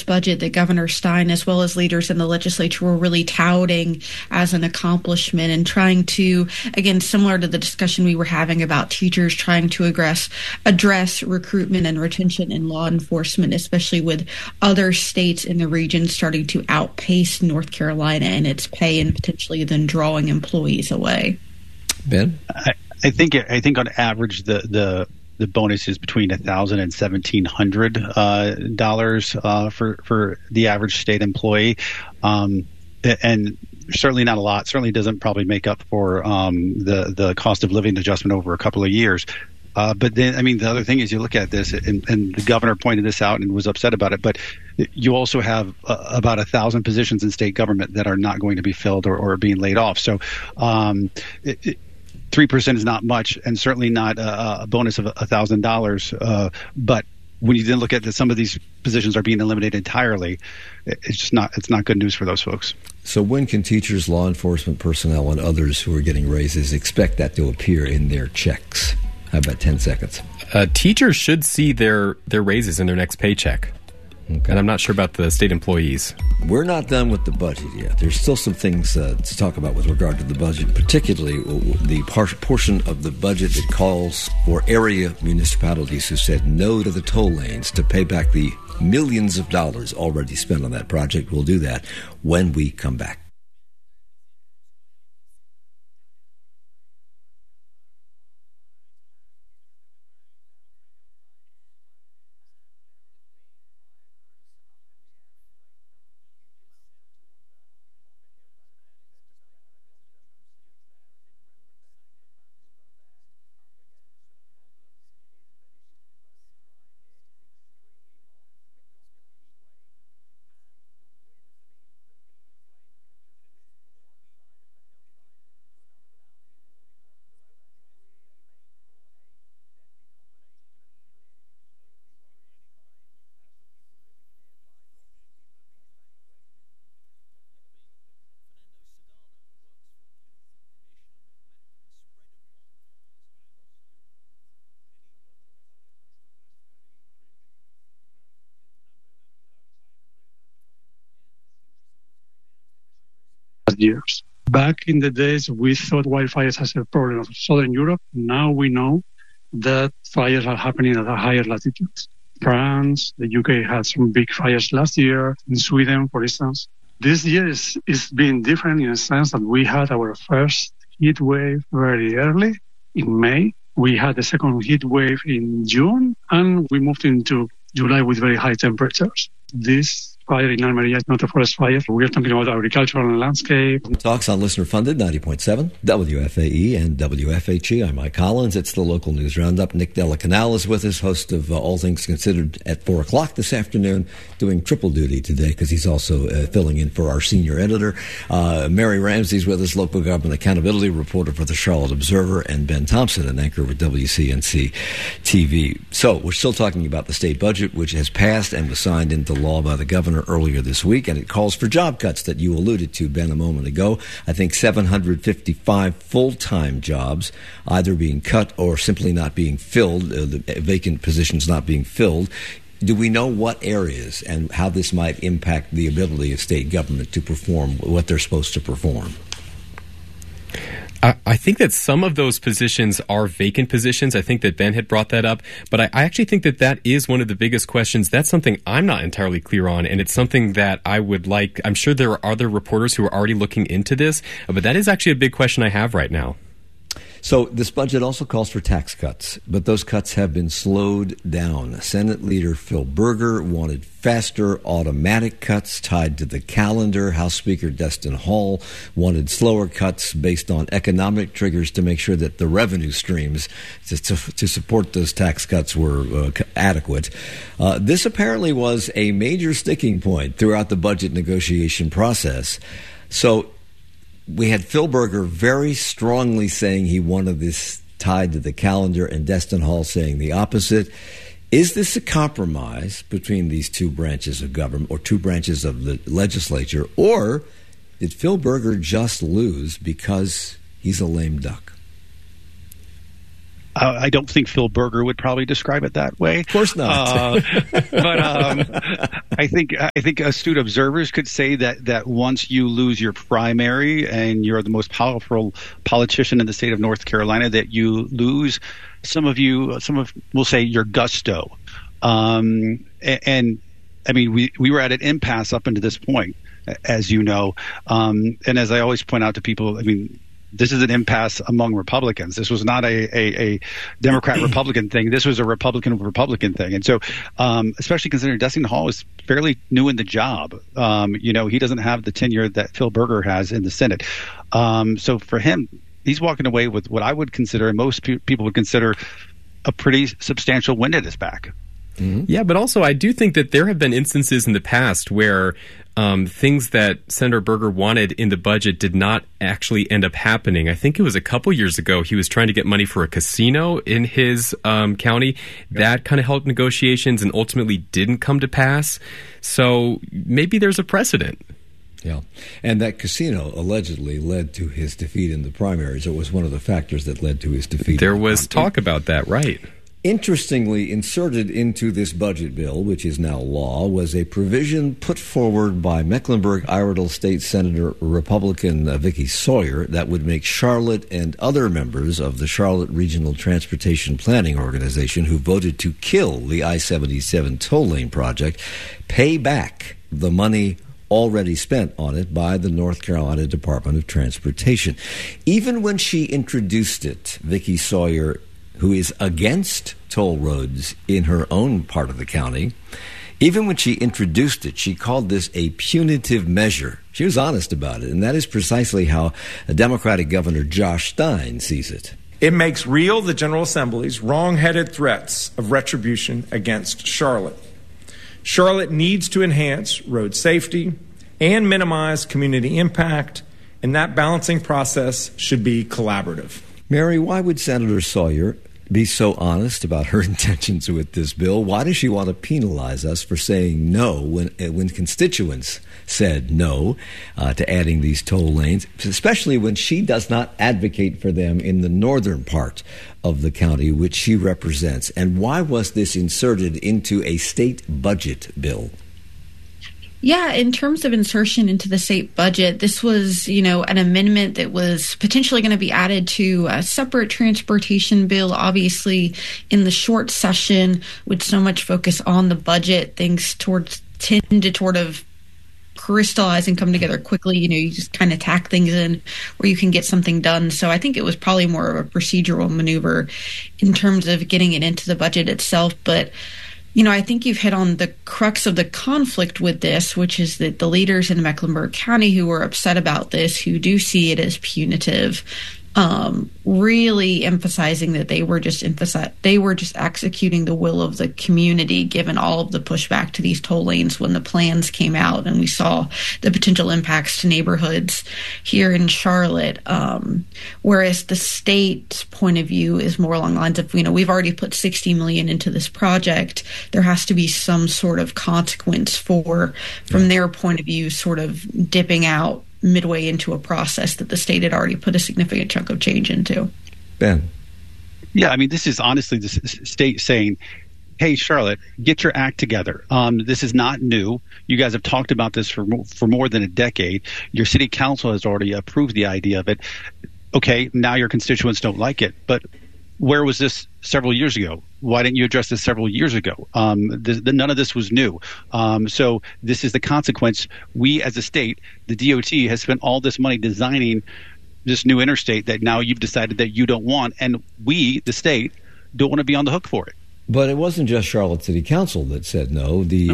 balanced budget that Governor Stein, as well as leaders in the legislature, were really touting as an accomplishment and trying to, again, similar to the discussion we were having about teachers, trying to address recruitment and retention in law enforcement, especially with other states in the region starting to outpace North Carolina in its pay and potentially then drawing employees away. Ben? I think on average the bonus is between $1,000 and $1,700 for the average state employee, and certainly not a lot. Certainly doesn't probably make up for the cost of living adjustment over a couple of years. But then, I mean, the other thing is you look at this, and the governor pointed this out and was upset about it, but you also have about 1,000 positions in state government that are not going to be filled or being laid off. So 3% is not much, and certainly not a bonus of $1,000. But when you then look at that some of these positions are being eliminated entirely, it's not good news for those folks. So when can teachers, law enforcement personnel, and others who are getting raises expect that to appear in their checks? How about 10 seconds? Teachers should see their raises in their next paycheck. Okay. And I'm not sure about the state employees. We're not done with the budget yet. There's still some things to talk about with regard to the budget, particularly the portion of the budget that calls for area municipalities who said no to the toll lanes to pay back the millions of dollars already spent on that project. We'll do that when we come back. Years. Back in the days, we thought wildfires as a problem of Southern Europe. Now we know that fires are happening at a higher latitudes. France, the UK had some big fires last year. In Sweden, for instance. This year is being different in a sense that we had our first heat wave very early in May. We had the second heat wave in June, and we moved into July with very high temperatures. This fire in Almeria is not a forest fire. We are talking about agricultural and landscape. Talks on listener-funded 90.7 WFAE and WFHE. I'm Mike Collins. It's the local news roundup. Nick Della Canal is with us, host of All Things Considered at 4 o'clock this afternoon, doing triple duty today because he's also filling in for our senior editor. Mary Ramsey's with us, local government accountability reporter for the Charlotte Observer, and Ben Thompson, an anchor with WCNC TV. So we're still talking about the state budget, which has passed and was signed into law by the governor earlier this week, and it calls for job cuts that you alluded to, Ben, a moment ago. I think 755 full-time jobs either being cut or simply not being filled, the vacant positions not being filled. Do we know what areas and how this might impact the ability of state government to perform what they're supposed to perform? I think that some of those positions are vacant positions. I think that Ben had brought that up. But I actually think that is one of the biggest questions. That's something I'm not entirely clear on, and it's something that I would like. I'm sure there are other reporters who are already looking into this, but that is actually a big question I have right now. So this budget also calls for tax cuts, but those cuts have been slowed down. Senate Leader Phil Berger wanted faster automatic cuts tied to the calendar. House Speaker Destin Hall wanted slower cuts based on economic triggers to make sure that the revenue streams to support those tax cuts were adequate. This apparently was a major sticking point throughout the budget negotiation process. So we had Phil Berger very strongly saying he wanted this tied to the calendar, and Destin Hall saying the opposite. Is this a compromise between these two branches of government or two branches of the legislature, or did Phil Berger just lose because he's a lame duck? I don't think Phil Berger would probably describe it that way. Of course not. But I think astute observers could say that once you lose your primary and you're the most powerful politician in the state of North Carolina, that you lose some of we'll say your gusto. And I mean, we were at an impasse up until this point, as you know. And as I always point out to people, I mean, this is an impasse among Republicans. This was not a Democrat-Republican thing. This was a Republican-Republican thing. And so, especially considering Dustin Hall is fairly new in the job, he doesn't have the tenure that Phil Berger has in the Senate. So for him, he's walking away with what I would consider, and most people would consider, a pretty substantial wind at his back. Mm-hmm. Yeah, but also I do think that there have been instances in the past where things that Senator Berger wanted in the budget did not actually end up happening. I think it was a couple years ago he was trying to get money for a casino in his county. That kind of helped negotiations and ultimately didn't come to pass. So maybe there's a precedent. Yeah, and that casino allegedly led to his defeat in the primaries. It was one of the factors that led to his defeat. There was talk about that, right? Interestingly, inserted into this budget bill, which is now law, was a provision put forward by Mecklenburg-Iredell State Senator Republican Vicky Sawyer that would make Charlotte and other members of the Charlotte Regional Transportation Planning Organization who voted to kill the I-77 toll lane project pay back the money already spent on it by the North Carolina Department of Transportation. Even when she introduced it, Vicky Sawyer, who is against toll roads in her own part of the county, even when she introduced it, she called this a punitive measure. She was honest about it, and that is precisely how Democratic Governor Josh Stein sees it. It makes real the General Assembly's wrong-headed threats of retribution against Charlotte. Charlotte needs to enhance road safety and minimize community impact, and that balancing process should be collaborative. Mary, why would Senator Sawyer be so honest about her intentions with this bill? Why does she want to penalize us for saying no when constituents said no to adding these toll lanes, especially when she does not advocate for them in the northern part of the county which she represents? And why was this inserted into a state budget bill? Yeah, in terms of insertion into the state budget, this was, an amendment that was potentially going to be added to a separate transportation bill. Obviously, in the short session, with so much focus on the budget, things tend to sort of crystallize and come together quickly. You just kind of tack things in where you can get something done. So I think it was probably more of a procedural maneuver in terms of getting it into the budget itself. But I think you've hit on the crux of the conflict with this, which is that the leaders in Mecklenburg County who are upset about this, who do see it as punitive, really emphasizing that they were just executing the will of the community, given all of the pushback to these toll lanes when the plans came out and we saw the potential impacts to neighborhoods here in Charlotte. Whereas the state's point of view is more along the lines of, we've already put $60 million into this project. There has to be some sort of consequence from their point of view, sort of dipping out midway into a process that the state had already put a significant chunk of change into. Ben. Yeah, I mean, this is honestly the state saying, hey, Charlotte, get your act together. This is not new. You guys have talked about this for more than a decade. Your city council has already approved the idea of it. Okay, now your constituents don't like it, but where was this several years ago? Why didn't you address this several years ago? None of this was new. So this is the consequence. We as a state, the DOT, has spent all this money designing this new interstate that now you've decided that you don't want, and we, the state, don't want to be on the hook for it. But it wasn't just Charlotte City Council that said no. The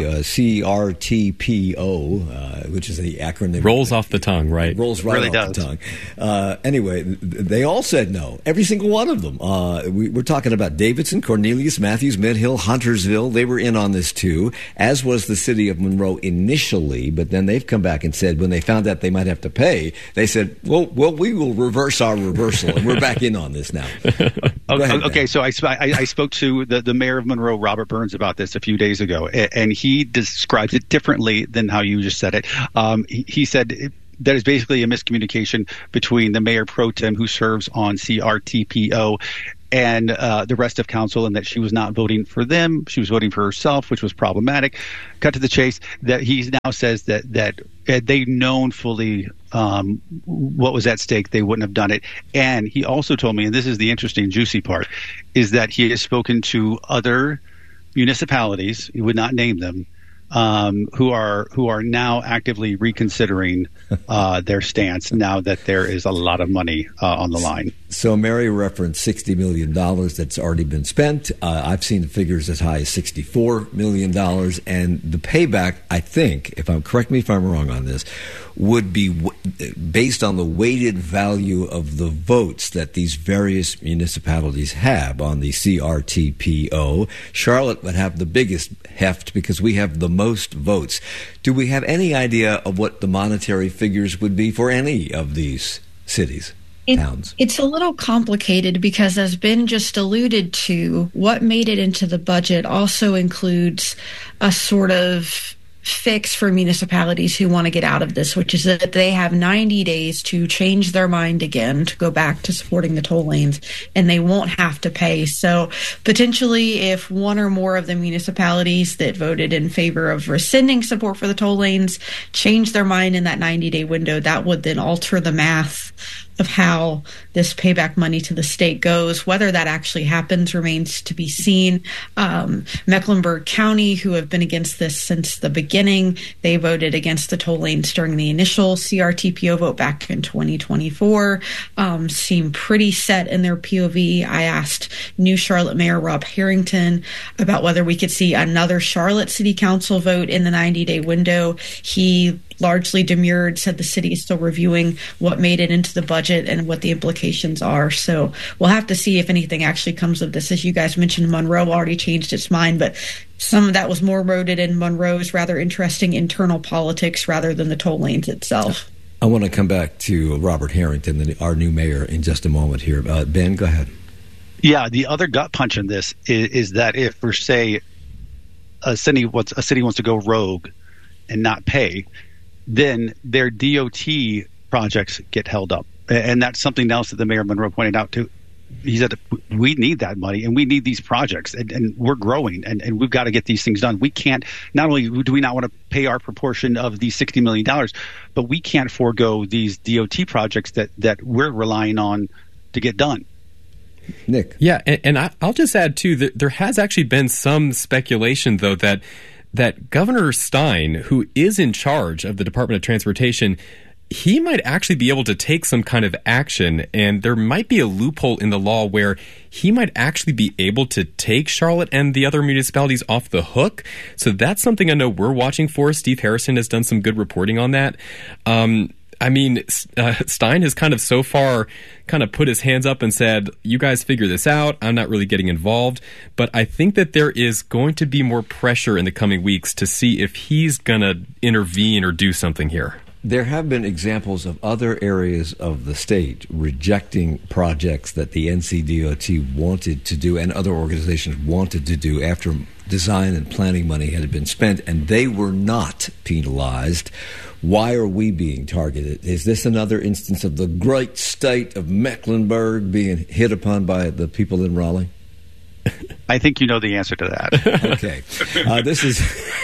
CRTPO, which is the acronym, rolls off the tongue, right? Rolls right really off does. the tongue. Anyway, they all said no. Every single one of them. We're talking about Davidson, Cornelius, Matthews, Midhill, Huntersville. They were in on this too, as was the city of Monroe initially. But then they've come back and said when they found out they might have to pay, they said, well, we will reverse our reversal, and we're back in on this now. Okay, so I spoke to the mayor of Monroe, Robert Burns, about this a few days ago, and he describes it differently than how you just said it. He said that is basically a miscommunication between the mayor pro tem who serves on CRTPO and the rest of council, and that she was not voting for them. She was voting for herself, which was problematic. Cut to the chase, that he now says that had they known fully what was at stake, they wouldn't have done it. And he also told me, and this is the interesting, juicy part, is that he has spoken to other municipalities, he would not name them, who are now actively reconsidering their stance now that there is a lot of money on the line. So Mary referenced $60 million that's already been spent. I've seen figures as high as $64 million. And the payback, I think, correct me if I'm wrong on this, would be based on the weighted value of the votes that these various municipalities have on the CRTPO. Charlotte would have the biggest heft because we have the most votes. Do we have any idea of what the monetary figures would be for any of these cities? Towns. It's a little complicated because, as Ben just alluded to, what made it into the budget also includes a sort of fix for municipalities who want to get out of this, which is that they have 90 days to change their mind again to go back to supporting the toll lanes, and they won't have to pay. So potentially, if one or more of the municipalities that voted in favor of rescinding support for the toll lanes change their mind in that 90-day window, that would then alter the math of how this payback money to the state goes. Whether that actually happens remains to be seen. Mecklenburg County, who have been against this since the beginning, they voted against the toll lanes during the initial CRTPO vote back in 2024, seem pretty set in their POV. I asked new Charlotte Mayor Rob Harrington about whether we could see another Charlotte City Council vote in the 90-day window. He largely demurred, said the city is still reviewing what made it into the budget and what the implications are. So we'll have to see if anything actually comes of this. As you guys mentioned, Monroe already changed its mind, but some of that was more rooted in Monroe's rather interesting internal politics rather than the toll lanes itself. I want to come back to Robert Harrington, our new mayor, in just a moment here. Ben, go ahead. Yeah, the other gut punch in this is that if, for say, a city wants to go rogue and not pay, then their DOT projects get held up. And that's something else that the Mayor Monroe pointed out too. He said, we need that money and we need these projects, and we're growing and we've got to get these things done. We can't, not only do we not want to pay our proportion of these $60 million, but we can't forego these DOT projects that we're relying on to get done. Nick. Yeah, and I'll just add too, that there has actually been some speculation though that Governor Stein, who is in charge of the Department of Transportation, he might actually be able to take some kind of action, and there might be a loophole in the law where he might actually be able to take Charlotte and the other municipalities off the hook. So that's something I know we're watching for. Steve Harrison has done some good reporting on that. Stein has kind of so far kind of put his hands up and said, you guys figure this out. I'm not really getting involved. But I think that there is going to be more pressure in the coming weeks to see if he's going to intervene or do something here. There have been examples of other areas of the state rejecting projects that the NCDOT wanted to do and other organizations wanted to do after design and planning money had been spent, and they were not penalized. Why are we being targeted? Is this another instance of the great state of Mecklenburg being hit upon by the people in Raleigh? I think you know the answer to that. Okay. This is...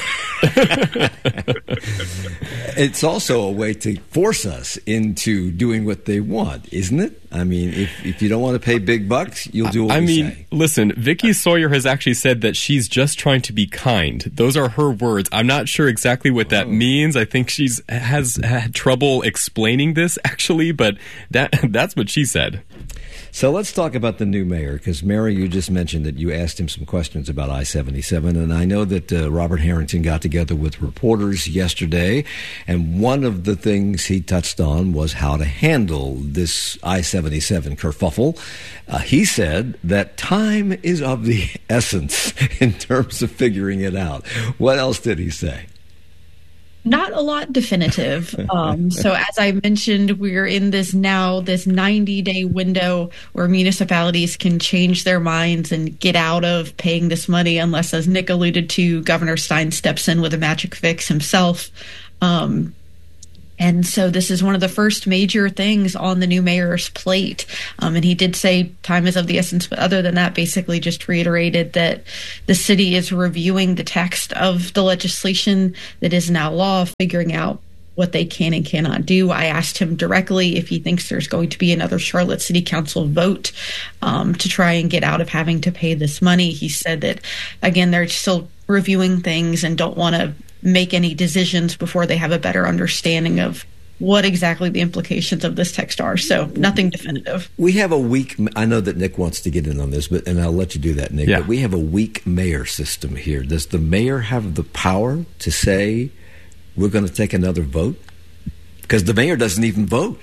It's also a way to force us into doing what they want, isn't it? I mean, if you don't want to pay big bucks, you'll do what we say. Listen, Vicky Sawyer has actually said that she's just trying to be kind. Those are her words. I'm not sure exactly what that means. I think has had trouble explaining this, actually, but that's what she said. So let's talk about the new mayor, because Mary, you just mentioned that you asked him some questions about I-77, and I know that Robert Harrington got together with reporters yesterday, and one of the things he touched on was how to handle this I-77 kerfuffle. He said that time is of the essence in terms of figuring it out. What else did he say? Not a lot definitive. So as I mentioned, we're in this 90-day window where municipalities can change their minds and get out of paying this money unless, as Nick alluded to, Governor Stein steps in with a magic fix himself. And so this is one of the first major things on the new mayor's plate. And he did say time is of the essence, but other than that, basically just reiterated that the city is reviewing the text of the legislation that is now law, figuring out what they can and cannot do. I asked him directly if he thinks there's going to be another Charlotte City Council vote to try and get out of having to pay this money. He said that, again, they're still reviewing things and don't want to make any decisions before they have a better understanding of what exactly the implications of this text are. So nothing definitive. We have a weak, I know that Nick wants to get in on this, and I'll let you do that, Nick, but we have a weak mayor system here. Does the mayor have the power to say, we're going to take another vote? Because the mayor doesn't even vote.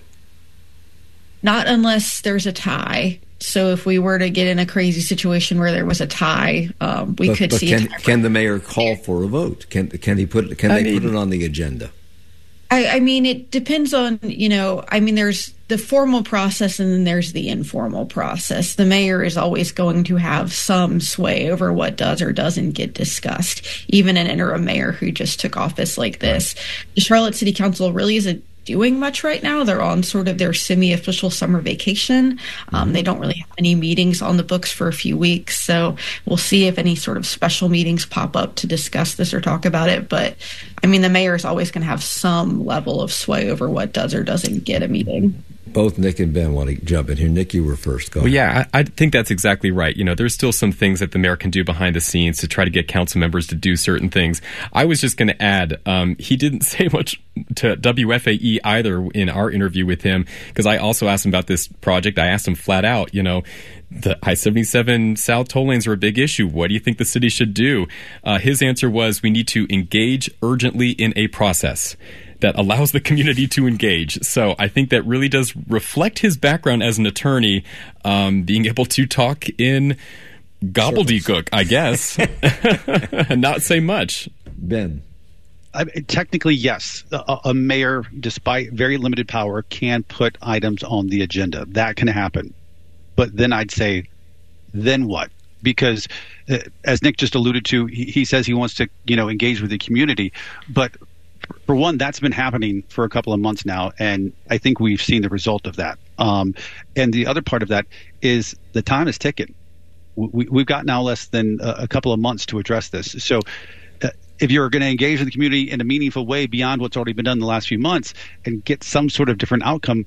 Not unless there's a tie. So if we were to get in a crazy situation where there was a tie, we could see. Can the mayor call for a vote? Can they put it on the agenda? I mean, it depends on, there's the formal process and then there's the informal process. The mayor is always going to have some sway over what does or doesn't get discussed, even an interim mayor who just took office like this. The Charlotte City Council really isn't doing much right now. They're on sort of their semi-official summer vacation. They don't really have any meetings on the books for a few weeks. So we'll see if any sort of special meetings pop up to discuss this or talk about it. But I mean, the mayor is always going to have some level of sway over what does or doesn't get a meeting. Both Nick and Ben want to jump in here. Nick, you were first. Go ahead. Well, yeah, I think that's exactly right. There's still some things that the mayor can do behind the scenes to try to get council members to do certain things. I was just going to add, he didn't say much to WFAE either in our interview with him, because I also asked him about this project. I asked him flat out, the I-77 South toll lanes are a big issue. What do you think the city should do? His answer was, we need to engage urgently in a process that allows the community to engage. So I think that really does reflect his background as an attorney, being able to talk in gobbledygook, I guess, and not say much. Ben. Technically, yes. A mayor, despite very limited power, can put items on the agenda. That can happen. But then I'd say, then what? Because as Nick just alluded to, he says he wants to, engage with the community. But for one, that's been happening for a couple of months now, and I think we've seen the result of that. And the other part of that is the time is ticking. We've got now less than a couple of months to address this. So if you're going to engage with the community in a meaningful way beyond what's already been done in the last few months and get some sort of different outcome,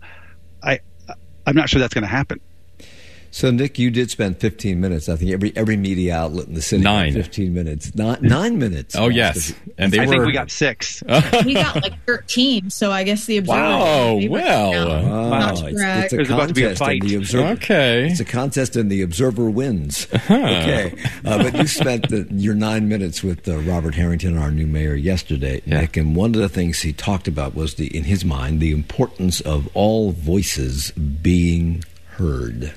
I'm not sure that's going to happen. So, Nick, you did spend 15 minutes. I think every media outlet in the city. 15 minutes. 9 minutes. Oh, yes. And I think we got 6. We got like 13. So I guess the Observer. Wow. Well. It's a about to be a fight. The Observer, okay. It's a contest and the Observer wins. Okay. But you spent your 9 minutes with Robert Harrington, our new mayor, yesterday, Nick. And one of the things he talked about was, in his mind, the importance of all voices being heard.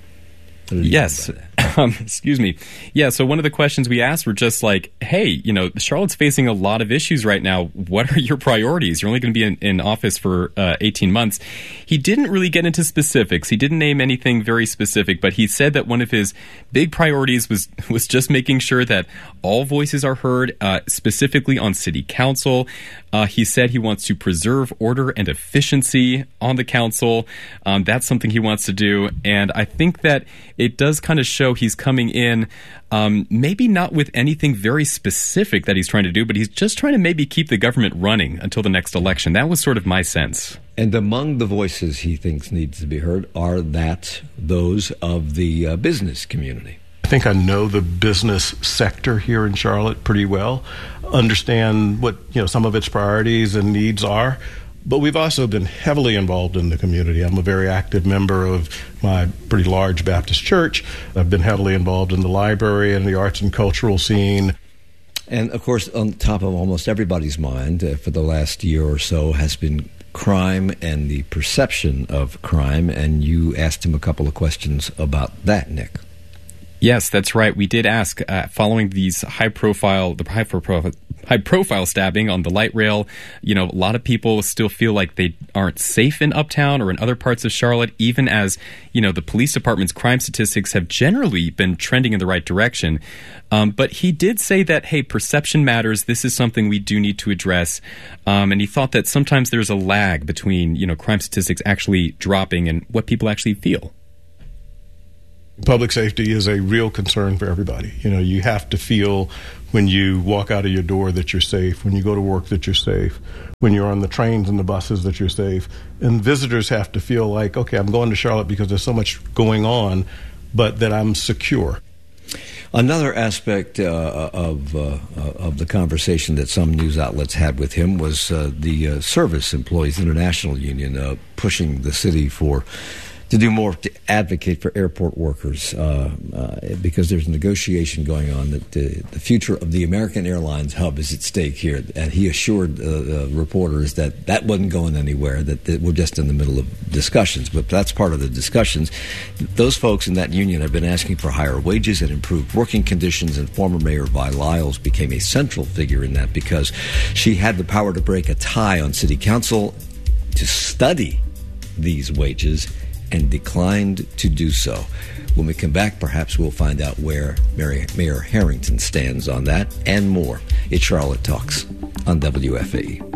Yes. Excuse me. Yeah, so one of the questions we asked were just like, hey, Charlotte's facing a lot of issues right now. What are your priorities? You're only going to be in office for 18 months. He didn't really get into specifics. He didn't name anything very specific, but he said that one of his big priorities was just making sure that all voices are heard, specifically on city council. He said he wants to preserve order and efficiency on the council. That's something he wants to do. And I think that it does kind of show he's coming in, maybe not with anything very specific that he's trying to do, but he's just trying to maybe keep the government running until the next election. That was sort of my sense. And among the voices he thinks needs to be heard are those of the business community. I think I know the business sector here in Charlotte pretty well, understand what some of its priorities and needs are, but we've also been heavily involved in the community. I'm a very active member of my pretty large Baptist church. I've been heavily involved in the library and the arts and cultural scene. And, of course, on top of almost everybody's mind for the last year or so has been crime and the perception of crime, and you asked him a couple of questions about that, Nick. Yes, that's right. We did ask, following these high-profile high-profile stabbing on the light rail. A lot of people still feel like they aren't safe in Uptown or in other parts of Charlotte, even as, the police department's crime statistics have generally been trending in the right direction. But he did say that, hey, perception matters. This is something we do need to address. And he thought that sometimes there's a lag between, crime statistics actually dropping and what people actually feel. Public safety is a real concern for everybody. You have to feel when you walk out of your door that you're safe, when you go to work that you're safe, when you're on the trains and the buses that you're safe. And visitors have to feel like, okay, I'm going to Charlotte because there's so much going on, but that I'm secure. Another aspect of the conversation that some news outlets had with him was the Service Employees International Union pushing the city to do more to advocate for airport workers because there's a negotiation going on that the future of the American Airlines hub is at stake here. And he assured reporters that wasn't going anywhere, that we're just in the middle of discussions. But that's part of the discussions. Those folks in that union have been asking for higher wages and improved working conditions, and former Mayor Vi Lyles became a central figure in that because she had the power to break a tie on city council to study these wages and declined to do so. When we come back, perhaps we'll find out where Mayor Harrington stands on that and more. It's Charlotte Talks on WFAE.